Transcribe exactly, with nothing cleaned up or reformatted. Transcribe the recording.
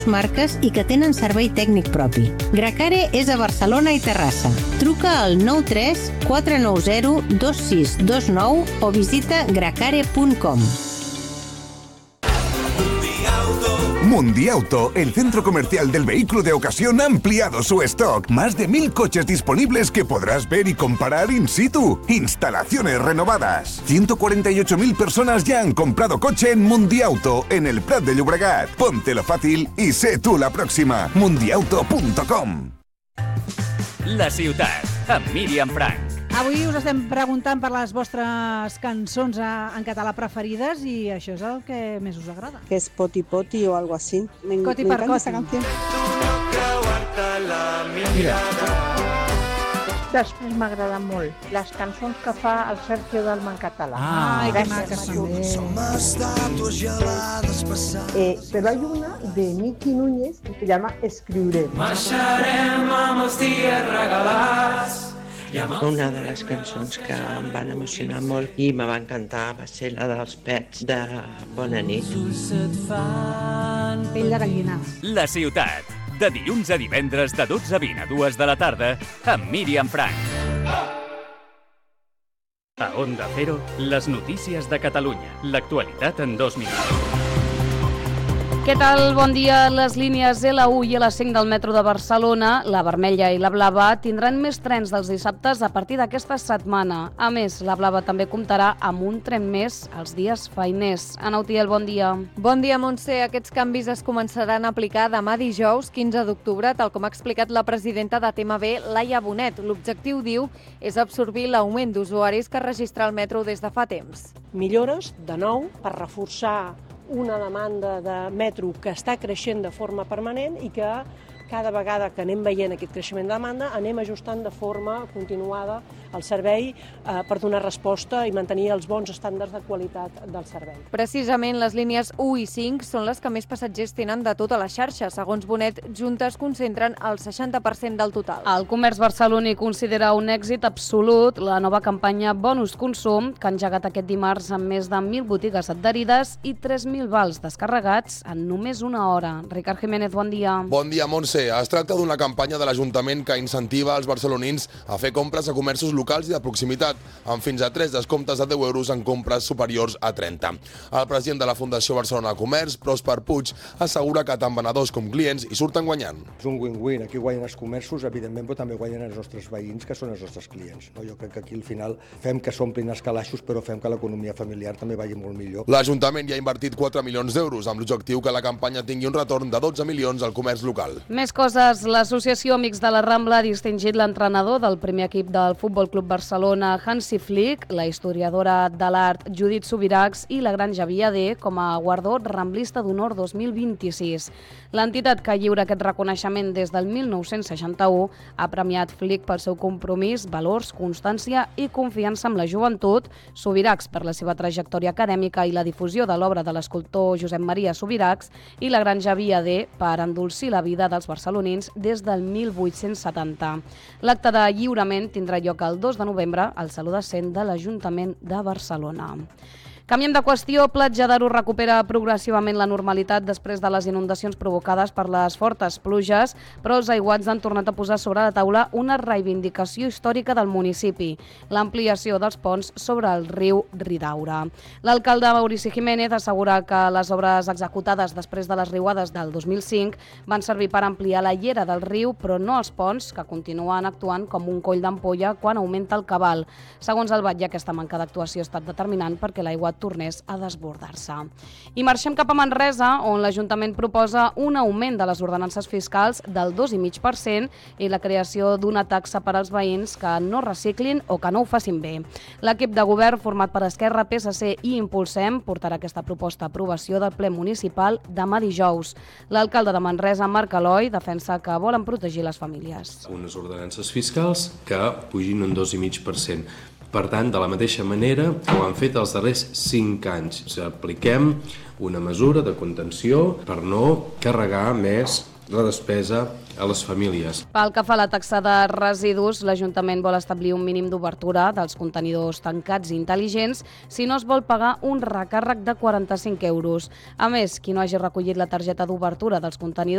marques i que tenen servei tècnic propi. Gracare és a Barcelona i Terrassa. Truca al nou tres quatre nou zero dos sis dos nou o visita gracare punt com. Mundiauto, el centro comercial del vehículo de ocasión, ha ampliado su stock. Más de mil coches disponibles que podrás ver y comparar in situ. Instalaciones renovadas. ciento cuarenta y ocho mil personas ya han comprado coche en Mundiauto, en el Prat de Llobregat. Póntelo fácil y sé tú la próxima. mundiauto punto com. La ciutat, amb Míriam Frank. Avui us estem preguntant per les vostres cançons en català preferides i això és el que més us agrada. Que és Poti Poti o algo así. Me, Coti me per encanta Coti. esta canción. Mira. Després m'agrada molt les cançons que fa el Sergio Dalma en català. Ah, Ai, que maques també. Eh, pero hay una de Miki Núñez que se llama Escriuré. Marxarem amb els dies regalats. Una de les cançons que em van emocionar molt i me va encantar va ser la dels Pets de Bona nit. Pell de gallina. La ciutat, de dilluns a divendres de dotze a vint a dues de la tarda, amb Míriam Frank. A Onda Cero, les notícies de Catalunya. L'actualitat en dos minuts. Què tal? Bon dia. Les línies L u i L cinc del metro de Barcelona, la vermella i la blava, tindran més trens dels dissabtes a partir d'aquesta setmana. A més, la blava també comptarà amb un tren més els dies feiners. Ana Utiel, bon dia. Bon dia, Montse. Aquests canvis es començaran a aplicar demà dijous, quinze d'octubre, tal com ha explicat la presidenta de T M B, Laia Bonet. L'objectiu, diu, és absorbir l'augment d'usuaris que registra el metro des de fa temps. Millores, de nou, per reforçar una demanda de metro que està creixent de forma permanent i que cada vegada que anem veient aquest creixement de demanda anem ajustant de forma continuada el servei eh, per donar resposta i mantenir els bons estàndards de qualitat del servei. Precisament les línies u i cinc són les que més passatgers tenen de tota la xarxa. Segons Bonet, juntes concentren el seixanta per cent del total. El comerç barceloní considera un èxit absolut la nova campanya Bonus Consum, que ha engegat aquest dimarts amb més de mil botigues adherides i tres mil vals descarregats en només una hora. Ricard Jiménez, bon dia. Bon dia, Montse. Es tracta d'una campanya de l'Ajuntament que incentiva els barcelonins a fer compres a comerços locals i de proximitat, amb fins a tres descomptes de deu euros en compres superiors a trenta. El president de la Fundació Barcelona Comerç, Pròsper Puig, assegura que tant venedors com clients hi surten guanyant. És un win-win. Aquí guanyen els comerços, evidentment, però també guanyen els nostres veïns, que són els nostres clients. No? Jo crec que aquí al final fem que s'omplin els calaixos, però fem que l'economia familiar també vagi molt millor. L'Ajuntament ja ha invertit quatre milions d'euros, amb l'objectiu que la campanya tingui un retorn de dotze milions al comerç local. Més coses. L'Associació Amics de la Rambla ha distingit l'entrenador del primer equip del Futbol Club Barcelona, Hansi Flick, la historiadora de l'art Judit Subirachs i la Granja Viader com a guardó ramblista d'honor dos mil vint-i-sis. L'entitat que lliura aquest reconeixement des del mil nou-cents seixanta-u ha premiat Flick pel seu compromís, valors, constància i confiança amb la joventut, Subirachs per la seva trajectòria acadèmica i la difusió de l'obra de l'escultor Josep Maria Subirachs i la Granja Viader per endolcir la vida dels barcelonins des del mil vuit-cents setanta. L'acte de lliurament tindrà lloc el dos de novembre al Saló de Cent de l'Ajuntament de Barcelona. Canviem de qüestió, Platja d'Aro recupera progressivament la normalitat després de les inundacions provocades per les fortes pluges, però els aiguats han tornat a posar sobre la taula una reivindicació històrica del municipi, l'ampliació dels ponts sobre el riu Ridaura. L'alcalde Maurici Jiménez assegura que les obres executades després de les riuades del dos mil cinc van servir per ampliar la llera del riu, però no els ponts, que continuen actuant com un coll d'ampolla quan augmenta el cabal. Segons el batlle, aquesta manca d'actuació ha estat determinant perquè l'aigua tornés a desbordar-se. I marxem cap a Manresa, on l'Ajuntament proposa un augment de les ordenances fiscals del dos coma cinc per cent i la creació d'una taxa per als veïns que no reciclin o que no ho facin bé. L'equip de govern, format per Esquerra, P S C i Impulsem, portarà aquesta proposta a aprovació del ple municipal demà dijous. L'alcalde de Manresa, Marc Eloi, defensa que volen protegir les famílies. Unes ordenances fiscals que pugin un dos coma cinc per cent. Per tant, de la mateixa manera que ho han fet els darrers cinc anys. Apliquem una mesura de contenció per no carregar més la despesa a les famílies. Pel que fa a la taxa de residus, l'Ajuntament vol establir un mínim d'obertura dels contenidors tancats i intel·ligents si no es vol pagar un recàrrec de quaranta-cinc euros. A més, qui no hagi recollit la targeta d'obertura dels contenidors